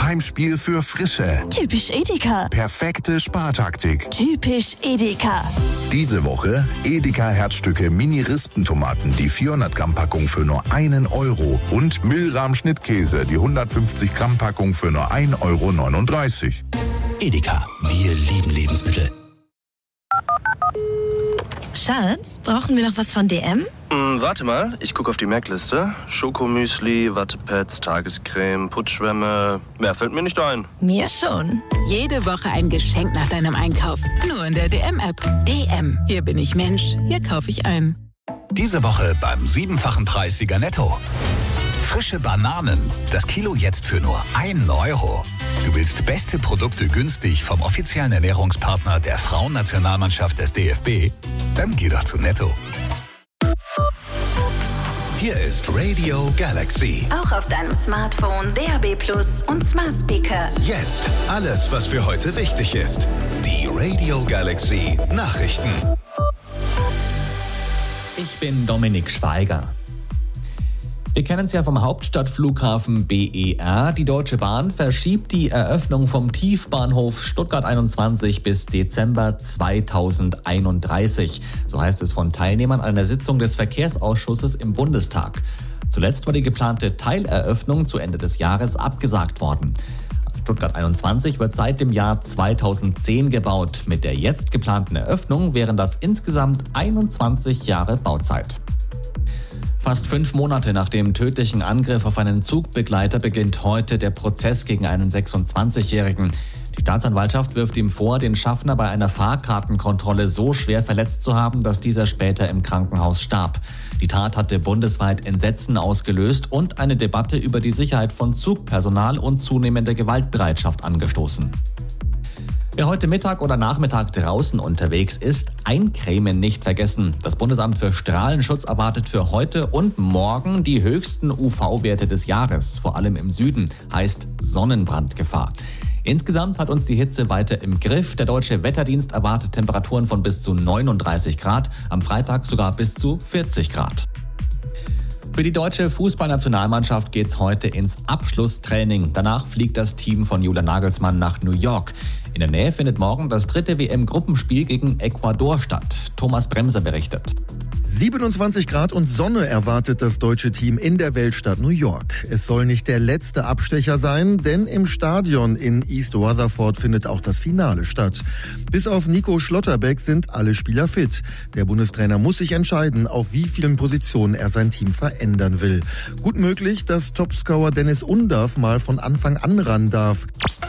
Heimspiel für Frische. Typisch Edeka. Perfekte Spartaktik. Typisch Edeka. Diese Woche Edeka Herzstücke Mini-Rispentomaten, die 400 Gramm Packung für nur 1 Euro und Milram Schnittkäse, die 150 Gramm Packung für nur 1,39 Euro. Edeka, wir lieben Lebensmittel. Schatz, brauchen wir noch was von DM? Warte mal, ich gucke auf die Merkliste. Schokomüsli, Wattepads, Tagescreme, Putzschwämme. Mehr fällt mir nicht ein. Mir schon. Jede Woche ein Geschenk nach deinem Einkauf. Nur in der DM-App. DM. Hier bin ich Mensch. Hier kaufe ich ein. Diese Woche beim 7-fachen Preissieger Netto. Frische Bananen. Das Kilo jetzt für nur 1 Euro. Du willst beste Produkte günstig vom offiziellen Ernährungspartner der Frauennationalmannschaft des DFB? Dann geh doch zu Netto. Hier ist Radio Galaxy. Auch auf deinem Smartphone, DAB+ und Smart Speaker. Jetzt alles, was für heute wichtig ist. Die Radio Galaxy Nachrichten. Ich bin Dominik Schweiger. Wir kennen es ja vom Hauptstadtflughafen BER. Die Deutsche Bahn verschiebt die Eröffnung vom Tiefbahnhof Stuttgart 21 bis Dezember 2031. So heißt es von Teilnehmern einer Sitzung des Verkehrsausschusses im Bundestag. Zuletzt war die geplante Teileröffnung zu Ende des Jahres abgesagt worden. Stuttgart 21 wird seit dem Jahr 2010 gebaut. Mit der jetzt geplanten Eröffnung wären das insgesamt 21 Jahre Bauzeit. Fast 5 Monate nach dem tödlichen Angriff auf einen Zugbegleiter beginnt heute der Prozess gegen einen 26-Jährigen. Die Staatsanwaltschaft wirft ihm vor, den Schaffner bei einer Fahrkartenkontrolle so schwer verletzt zu haben, dass dieser später im Krankenhaus starb. Die Tat hatte bundesweit Entsetzen ausgelöst und eine Debatte über die Sicherheit von Zugpersonal und zunehmende Gewaltbereitschaft angestoßen. Wer heute Mittag oder Nachmittag draußen unterwegs ist, eincremen nicht vergessen. Das Bundesamt für Strahlenschutz erwartet für heute und morgen die höchsten UV-Werte des Jahres. Vor allem im Süden, heißt Sonnenbrandgefahr. Insgesamt hat uns die Hitze weiter im Griff. Der Deutsche Wetterdienst erwartet Temperaturen von bis zu 39 Grad, am Freitag sogar bis zu 40 Grad. Für die deutsche Fußballnationalmannschaft geht's heute ins Abschlusstraining. Danach fliegt das Team von Julian Nagelsmann nach New York. In der Nähe findet morgen das 3. WM-Gruppenspiel gegen Ecuador statt. Thomas Bremser berichtet. 27 Grad und Sonne erwartet das deutsche Team in der Weltstadt New York. Es soll nicht der letzte Abstecher sein, denn im Stadion in East Rutherford findet auch das Finale statt. Bis auf Nico Schlotterbeck sind alle Spieler fit. Der Bundestrainer muss sich entscheiden, auf wie vielen Positionen er sein Team verändern will. Gut möglich, dass Topscorer Dennis Undaff mal von Anfang an ran darf.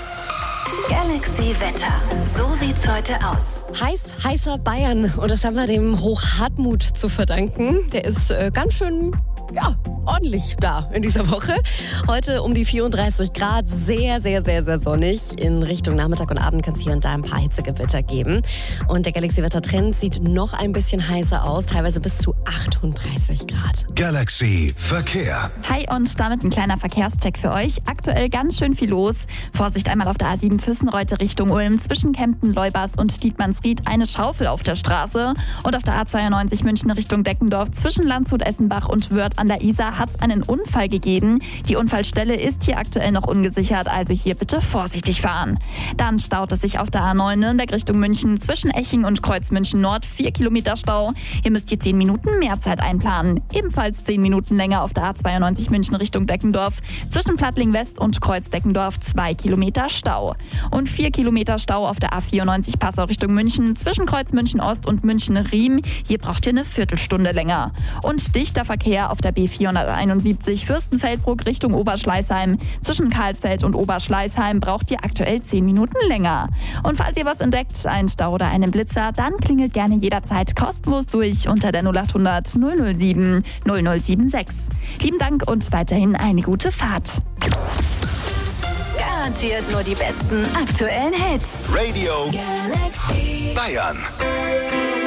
Galaxy Wetter. So sieht's heute aus. Heißer Bayern. Und das haben wir dem Hoch Hartmut zu verdanken. Der ist ganz schön, ordentlich da in dieser Woche. Heute um die 34 Grad, sehr, sehr, sehr, sehr sonnig. In Richtung Nachmittag und Abend kann es hier und da ein paar Hitzegewitter geben. Und der Galaxy-Wetter-Trend sieht noch ein bisschen heißer aus, teilweise bis zu 38 Grad. Galaxy Verkehr. Hi und damit ein kleiner Verkehrscheck für euch. Aktuell ganz schön viel los. Vorsicht einmal auf der A7 Füssenreute Richtung Ulm. Zwischen Kempten, Leubers und Dietmannsried eine Schaufel auf der Straße. Und auf der A92 München Richtung Deckendorf zwischen Landshut, Essenbach und Wörth an der Isar hat es einen Unfall gegeben. Die Unfallstelle ist hier aktuell noch ungesichert, also hier bitte vorsichtig fahren. Dann staut es sich auf der A9 Nürnberg Richtung München zwischen Eching und Kreuz München Nord 4 Kilometer Stau. Hier müsst ihr 10 Minuten mehr Zeit einplanen. Ebenfalls 10 Minuten länger auf der A92 München Richtung Deckendorf zwischen Plattling West und Kreuz Deckendorf 2 Kilometer Stau. Und 4 Kilometer Stau auf der A94 Passau Richtung München zwischen Kreuz München Ost und München Riem. Hier braucht ihr eine Viertelstunde länger. Und dichter Verkehr auf der B471 Fürstenfeldbruck Richtung Oberschleißheim. Zwischen Karlsfeld und Oberschleißheim braucht ihr aktuell 10 Minuten länger. Und falls ihr was entdeckt, einen Stau oder einen Blitzer, dann klingelt gerne jederzeit kostenlos durch unter der 0800 007 0076. Lieben Dank und weiterhin eine gute Fahrt. Garantiert nur die besten aktuellen Hits. Radio Galaxy Bayern.